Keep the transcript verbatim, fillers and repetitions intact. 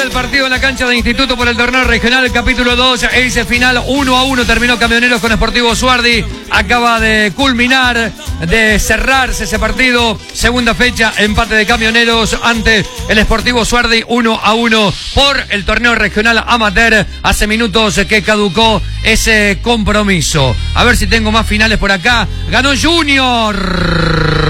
el partido en la cancha de Instituto por el torneo regional, capítulo dos, ese final uno a uno terminó Camioneros con Sportivo Suardi. Acaba de culminar, de cerrarse ese partido. Segunda fecha, empate de Camioneros ante el Sportivo Suardi, uno a uno por el torneo regional amateur. Hace minutos que caducó ese compromiso. A ver si tengo más finales por acá. Ganó Junior.